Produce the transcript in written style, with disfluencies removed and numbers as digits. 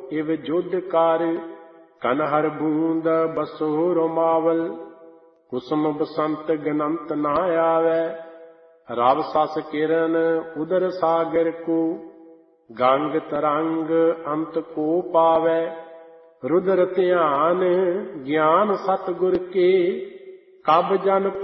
ਇਵ ਜੁਧ ਕਰ। ਕਨ ਹਰ ਬੂੰਦ ਬਸੋ ਰੋਮਾਵਲ, ਕੁਸਮ ਬਸੰਤ ਗਨੰਤ ਨਾ ਆਵੈ। ਰਵ ਸਸ ਕਿਰਨ ਉਦਰ ਸਾਗਰ ਕੋ, ਗੰਗ ਤਰੰਗ ਅੰਤ ਕੋ ਪਾਵੈ। ਰੁਦਰ ਧਿਆਨ ਗਿਆਨ ਸਤਿਗੁਰ ਕੇ, ਕਬ ਜਨ